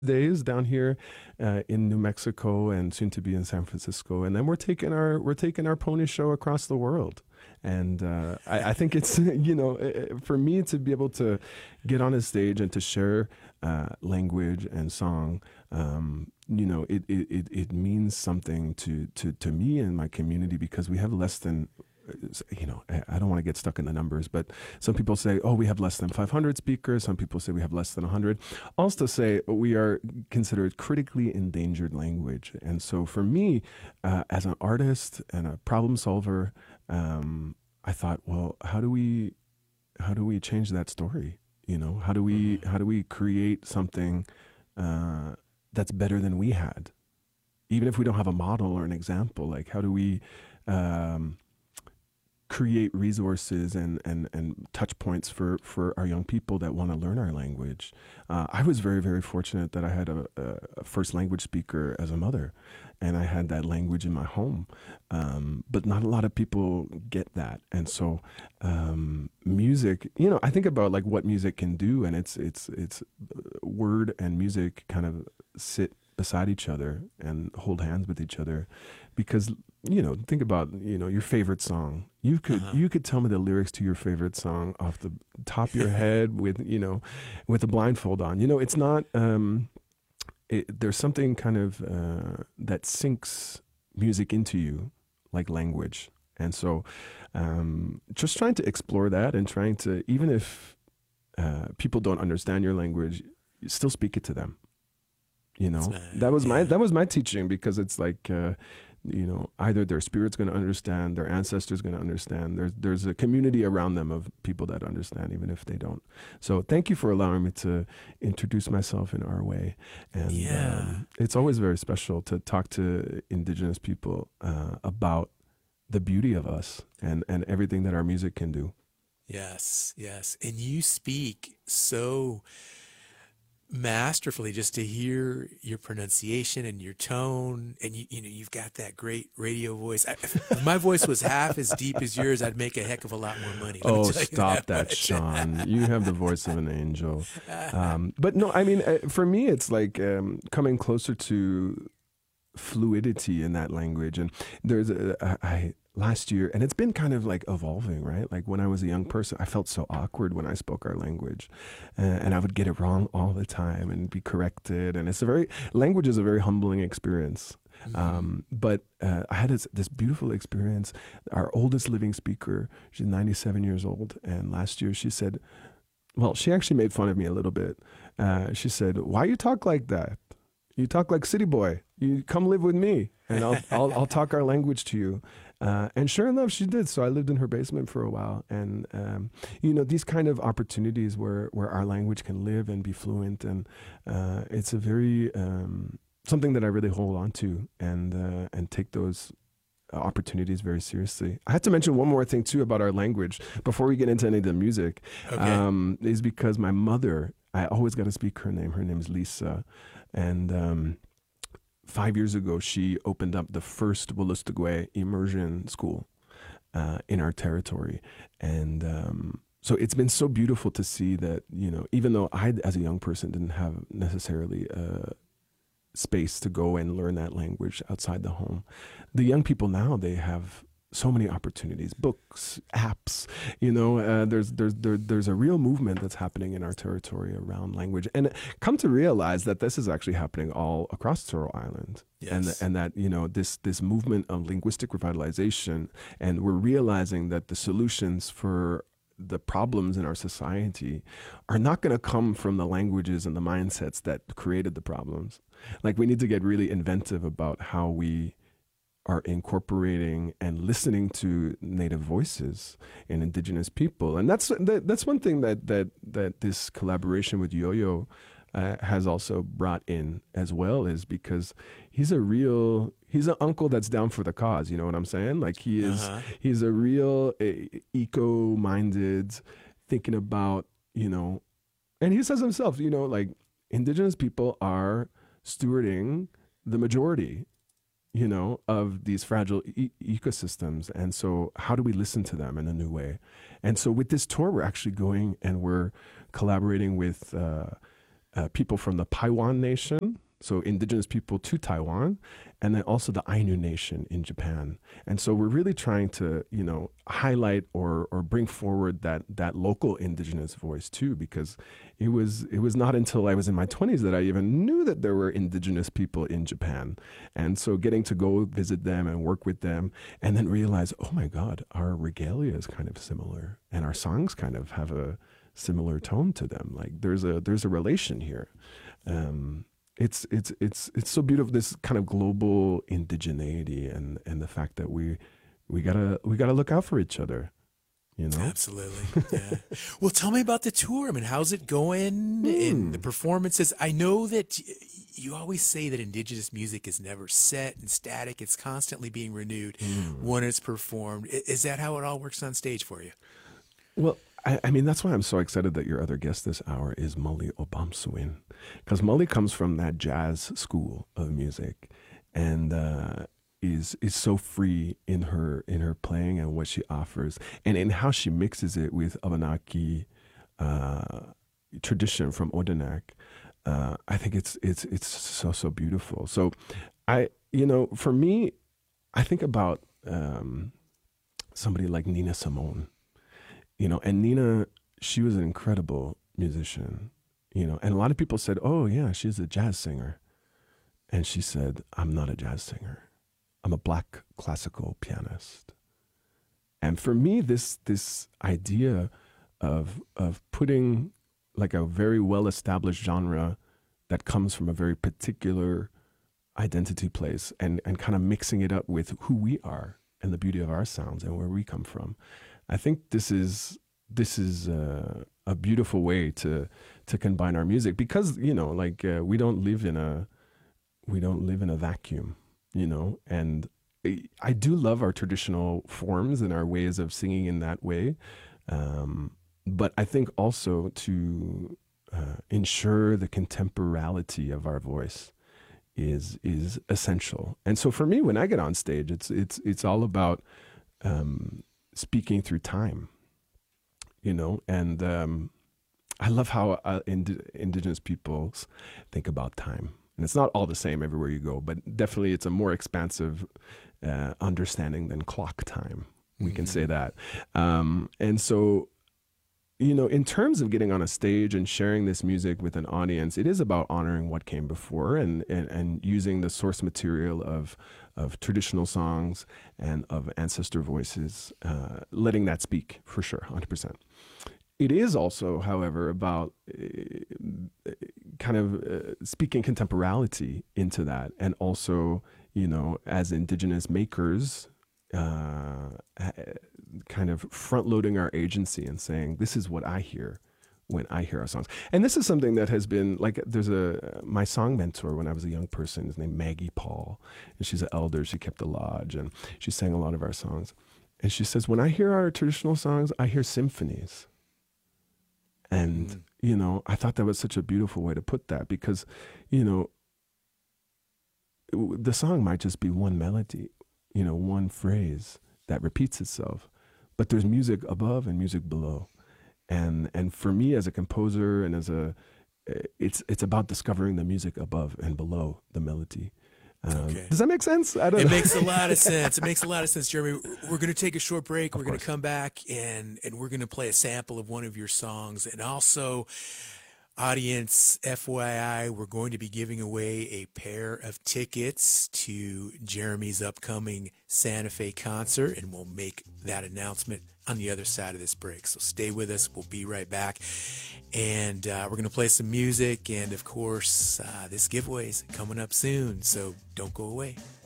days down here in New Mexico and soon to be in San Francisco, and then we're taking our pony show across the world. And I think it's for me to be able to get on a stage and to share language and song, it means something to me and my community because we have less than I don't want to get stuck in the numbers, but some people say, oh, we have less than 500 speakers. Some people say we have less than 100. Also say we are considered critically endangered language. And so for me, as an artist and a problem solver, I thought, well, how do we change that story? How do we create something that's better than we had? Even if we don't have a model or an example, like how do we create resources and touch points for our young people that want to learn our language. I was very, very fortunate that I had a first language speaker as a mother, and I had that language in my home. But not a lot of people get that. And so music, I think about like what music can do, and it's word and music kind of sit beside each other and hold hands with each other because think about your favorite song. You could tell me the lyrics to your favorite song off the top of your head with a blindfold on. It's not there's something kind of that sinks music into you like language. And so just trying to explore that and trying to, even if people don't understand your language, you still speak it to them. That was my teaching, because it's like either their spirit's going to understand, their ancestors going to understand. There's a community around them of people that understand, even if they don't. So thank you for allowing me to introduce myself in our way. And it's always very special to talk to Indigenous people about the beauty of us and everything that our music can do. Yes, yes. And you speak so masterfully, just to hear your pronunciation and your tone, and you've got that great radio voice. If my voice was half as deep as yours, I'd make a heck of a lot more money. Let me Oh, tell you stop that, much. Sean. You have the voice of an angel. But no, I mean, for me, it's like coming closer to fluidity in that language. And I last year, and it's been kind of like evolving, right? Like when I was a young person, I felt so awkward when I spoke our language, and I would get it wrong all the time and be corrected. And language is a very humbling experience. But I had this beautiful experience. Our oldest living speaker, she's 97 years old. And last year she said, well, she actually made fun of me a little bit. She said, why you talk like that? You talk like city boy. You come live with me and I'll talk our language to you. And sure enough, she did. So I lived in her basement for a while. And, these kind of opportunities where our language can live and be fluent. And it's a very, something that I really hold on to and take those opportunities very seriously. I had to mention one more thing too about our language before we get into any of the music. Okay. Is because my mother, I always got to speak her name. Her name is Lisa. And 5 years ago, she opened up the first Wolastoqey immersion school in our territory. And so it's been so beautiful to see that, even though I, as a young person, didn't have necessarily space to go and learn that language outside the home, the young people now, they have so many opportunities, books, apps. There's a real movement that's happening in our territory around language, and come to realize that this is actually happening all across Turtle Island. Yes. And that this movement of linguistic revitalization, and we're realizing that the solutions for the problems in our society are not going to come from the languages and the mindsets that created the problems. Like, we need to get really inventive about how we are incorporating and listening to Native voices and Indigenous people. And that's one thing that this collaboration with Yo-Yo has also brought in as well, is because he's an uncle that's down for the cause. You know what I'm saying? Like, he's a real eco-minded, thinking about, and he says himself, like, Indigenous people are stewarding the majority, of these fragile ecosystems. And so how do we listen to them in a new way? And so with this tour, we're actually going and we're collaborating with people from the Paiwan Nation, so indigenous people to Taiwan, and then also the Ainu Nation in Japan. And so we're really trying to, highlight or bring forward that local indigenous voice too, because it was not until I was in my 20s that I even knew that there were indigenous people in Japan. And so getting to go visit them and work with them, and then realize, oh my God, our regalia is kind of similar, and our songs kind of have a similar tone to them. Like there's a relation here. It's so beautiful, this kind of global indigeneity, and the fact that we gotta look out for each other. Absolutely. Yeah. Well, tell me about the tour. I mean, how's it going and the performances? I know that you always say that indigenous music is never set and static. It's constantly being renewed when it's performed. Is that how it all works on stage for you? Well, I mean, that's why I'm so excited that your other guest this hour is Molly Obamsawin, because Molly comes from that jazz school of music, and is so free in her playing and what she offers, and in how she mixes it with Abenaki tradition from Odanak. I think it's so beautiful. So for me, I think about somebody like Nina Simone. And Nina, she was an incredible musician, and a lot of people said, oh yeah, she's a jazz singer. And she said, I'm not a jazz singer. I'm a Black classical pianist. And for me, this idea of putting like a very well-established genre that comes from a very particular identity place and kind of mixing it up with who we are and the beauty of our sounds and where we come from. I think this is a beautiful way to combine our music, because we don't live in a vacuum, and I do love our traditional forms and our ways of singing in that way, but I think also to ensure the contemporality of our voice is essential. And so for me, when I get on stage, it's all about speaking through time, and I love how indigenous peoples think about time. And it's not all the same everywhere you go, but definitely it's a more expansive understanding than clock time. We can say that. And so, in terms of getting on a stage and sharing this music with an audience, it is about honoring what came before and using the source material of traditional songs and of ancestor voices, letting that speak, for sure, 100%. It is also, however, about kind of speaking contemporality into that, and also, as indigenous makers, kind of front-loading our agency and saying, this is what I hear when I hear our songs. And this is something that has been, like, there's my song mentor when I was a young person is named Maggie Paul, and she's an elder. She kept a lodge, and she sang a lot of our songs. And she says, when I hear our traditional songs, I hear symphonies. And, I thought that was such a beautiful way to put that, because, the song might just be one melody, one phrase that repeats itself, but there's music above and music below. And for me as a composer and it's about discovering the music above and below the melody. Okay. Does that make sense? I don't know. It makes a lot of sense. It makes a lot of sense, Jeremy. We're going to take a short break. We're going to come back and we're going to play a sample of one of your songs. And also, audience, FYI, we're going to be giving away a pair of tickets to Jeremy's upcoming Santa Fe concert, and we'll make that announcement on the other side of this break. So stay with us. We'll be right back. And we're going to play some music. And, of course, this giveaway is coming up soon, so don't go away.